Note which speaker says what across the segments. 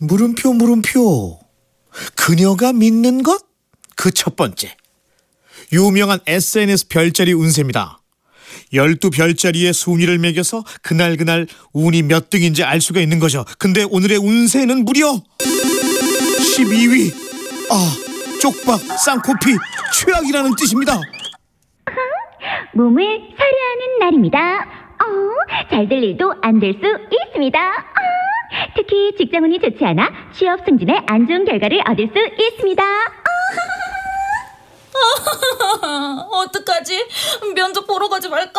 Speaker 1: 물음표 물음표. 그녀가 믿는 것? 그 첫 번째. 유명한 SNS 별자리 운세입니다. 12별자리의 순위를 매겨서 그날 운이 몇 등인지 알 수가 있는 거죠. 근데 오늘의 운세는 무려 12위. 쪽박, 쌍코피, 최악이라는 뜻입니다.
Speaker 2: 몸을 사려하는 날입니다. 잘될 일도 안 될 수 있습니다. 특히 직장운이 좋지 않아 취업 승진에 안 좋은 결과를 얻을 수 있습니다.
Speaker 3: 어떡하지? 면접 보러 가지 말까?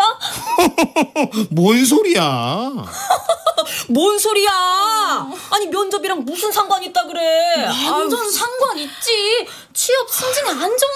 Speaker 1: 뭔 소리야?
Speaker 3: 뭔 소리야? 아니 면접이랑 무슨 상관 있다 그래? 완전 상관 있지. 취업 승진에 안 좋은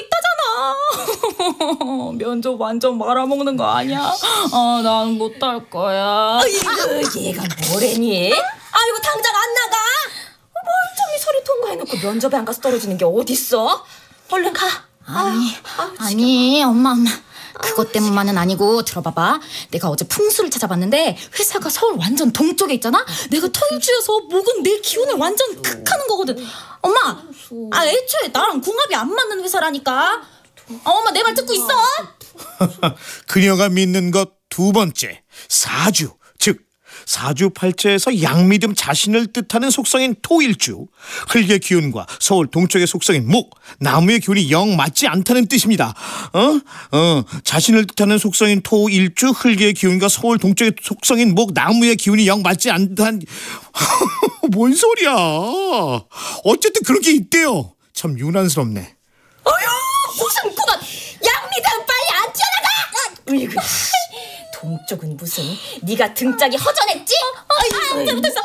Speaker 3: 결과가 있다잖아. 면접 완전 말아먹는 거 아니야? 난 못할 거야. 아이고 얘가 뭐래니? 아이고 당장 안 나가? 멀쩡히 서류 통과해놓고 면접에 안 가서 떨어지는 게 어딨어? 얼른 가.
Speaker 4: 아니 엄마 그것 때문만은 아니고 들어봐봐. 내가 어제 풍수를 찾아봤는데 회사가 서울 완전 동쪽에 있잖아. 내가 터일주여서 목은 내 기운을 완전 극하는 거거든. 엄마 애초에 나랑 궁합이 안 맞는 회사라니까. 엄마 내 말 듣고 있어?
Speaker 1: 그녀가 믿는 것 두 번째. 사주, 즉 사주팔자에서 양미듬 자신을 뜻하는 속성인 토일주, 흙의 기운과 서울 동쪽의 속성인 목, 나무의 기운이 영 맞지 않다는 뜻입니다. 자신을 뜻하는 속성인 토일주, 흙의 기운과 서울 동쪽의 속성인 목, 나무의 기운이 영 맞지 않다는 뭔 소리야? 어쨌든 그런 게 있대요. 참 유난스럽네.
Speaker 3: 무슨 꿈은 양미담 빨리 안 뛰어나가! 동쪽은 무슨 네가 등짝이 허전했지?
Speaker 4: 잘못했어요.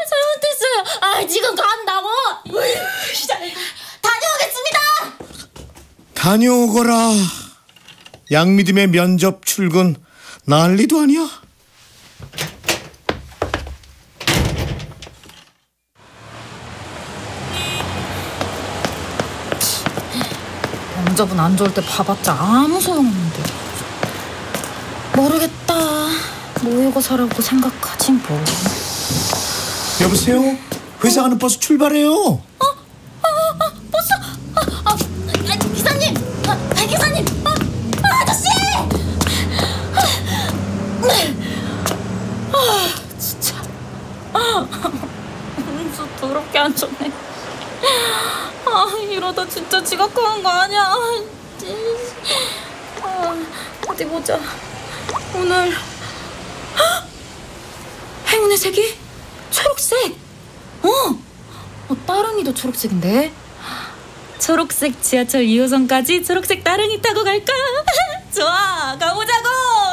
Speaker 4: 지금 간다고. 다녀오겠습니다.
Speaker 1: 다녀오거라. 양미듬의 면접 출근 난리도 아니야.
Speaker 4: 면접은 안 좋을 때 봐봤자 아무 소용없는데. 모르겠다. 모의고사라고 생각하지 뭐.
Speaker 1: 여보세요? 회사 가는 버스 출발해요.
Speaker 4: 버스. 기사님. 기사님. 아저씨. 진짜. 운수 더럽게 안 좋네. 이러다 진짜 지각하는 거 아니야? 어디 보자. 오늘 행운의 색이 초록색. 따릉이도 초록색인데. 초록색 지하철 2호선까지 초록색 따릉이 타고 갈까? 좋아, 가보자고.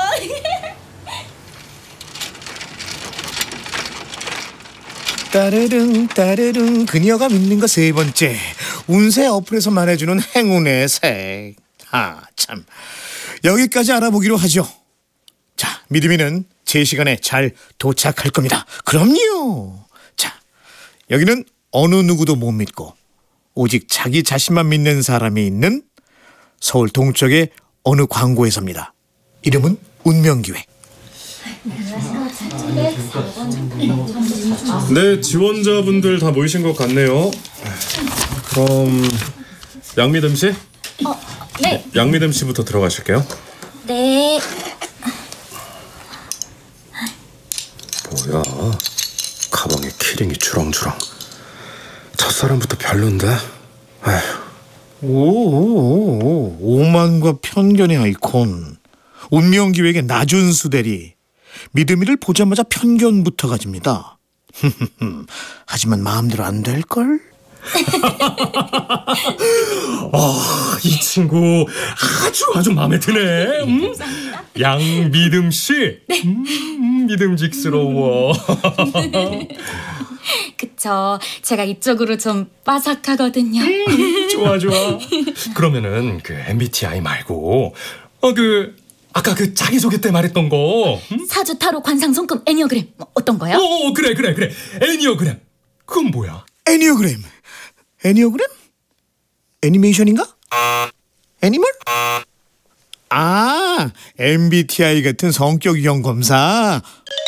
Speaker 1: 따르릉 그녀가 믿는 거 세 번째. 운세 어플에서 말해주는 행운의 색. 참 여기까지 알아보기로 하죠. 자, 믿음이는 제 시간에 잘 도착할 겁니다. 그럼요. 자, 여기는 어느 누구도 못 믿고 오직 자기 자신만 믿는 사람이 있는 서울 동쪽의 어느 광고에서입니다. 이름은 운명기획.
Speaker 5: 네, 지원자분들 다 모이신 것 같네요. 그럼 양미듬 씨?
Speaker 4: 네.
Speaker 5: 양미듬 씨부터 들어가실게요.
Speaker 4: 네.
Speaker 5: 뭐야, 가방에 키링이 주렁주렁. 첫사람부터 별론데.
Speaker 1: 오만과 편견의 아이콘 운명기획의 나준수 대리. 믿음이를 보자마자 편견부터 가집니다. 하지만 마음대로 안 될걸?
Speaker 5: 이 친구 아주 마음에 드네. 양미듬 씨.
Speaker 4: 네.
Speaker 5: 믿음직스러워.
Speaker 4: 그쵸. 제가 이쪽으로 좀 빠삭하거든요.
Speaker 5: 좋아. 그러면은 그 MBTI 말고 아까 그 자기소개 때 말했던 거.
Speaker 4: 사주, 타로, 관상, 손금, 애니어그램 어떤 거요?
Speaker 5: 그래. 애니어그램. 그건 뭐야?
Speaker 1: 애니어그램? 애니메이션인가? 애니멀? MBTI 같은 성격 유형 검사.